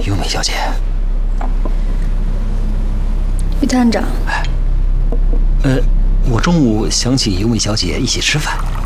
优美小姐， 于探长， 我中午想请优美小姐一起吃饭。